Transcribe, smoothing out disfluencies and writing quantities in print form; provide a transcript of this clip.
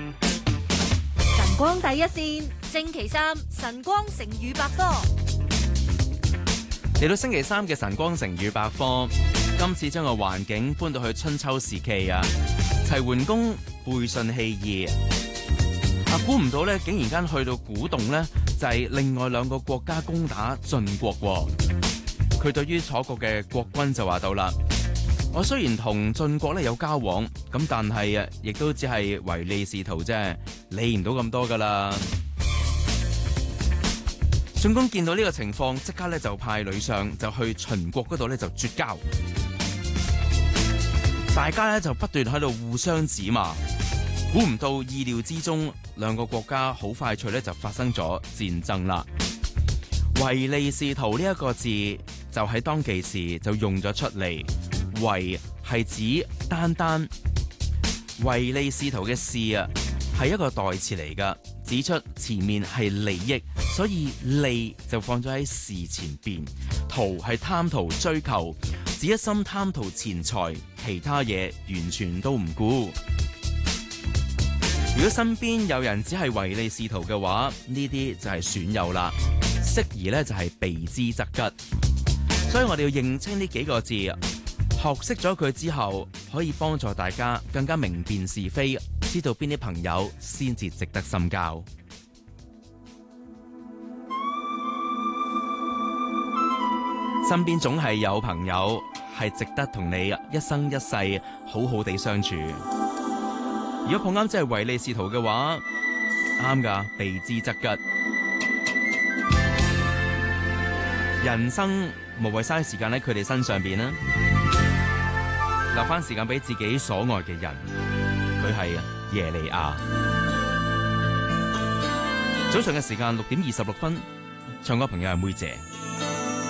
晨光第一線，星期三晨光成語百科。 嚟到星期三嘅晨光成語百科，今次將個環境搬到去春秋時期啊，齊桓公背信棄義啊，估唔到咧，竟然間去到古洞咧，就係另外兩個國家攻打晉國喎。佢對於楚國嘅國君就話到啦：我雖然同晉國咧有交往，咁但係啊，亦都只係唯利是圖啫，理唔到咁多噶啦。晉公見到呢個情況，即刻咧就派呂尚就去秦國嗰度咧就絕交，大家咧就不斷喺度互相指罵，估唔到意料之中，兩個國家好快脆咧就發生咗戰爭啦。唯利是圖呢一個字就喺當其時就用咗出嚟，唯係指單單，唯利是圖嘅是啊係一個代詞嚟噶，指出前面係利益，所以利就放咗喺事前邊，圖係貪圖追求，只一心貪圖錢財，其他嘢完全都唔顧。如果身邊有人只係唯利是圖嘅話，呢啲就係損友啦，適宜咧就係避之則吉。所以我哋要認清呢幾個字，學識咗佢之後，可以幫助大家更加明辨是非，知道邊啲朋友先至值得深交。身邊總係有朋友係值得同你一生一世好好地相處。如果碰啱真係唯利是圖嘅話，啱㗎，避之則吉。人生無謂嘥時間喺佢哋身上邊啦，留翻時間俾自己所愛嘅人。佢係耶利亞。早上嘅時間6:26，唱歌朋友係妹姐。